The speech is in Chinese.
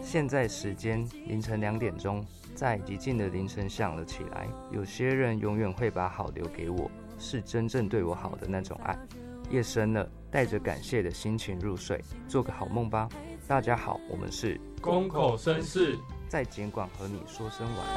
现在时间凌晨2点钟，在寂静的凌晨响了起来。有些人永远会把好留给我，是真正对我好的那种爱。夜深了，带着感谢的心情入睡，做个好梦吧。大家好，我们是公口绅士， 在简管和你说声晚安。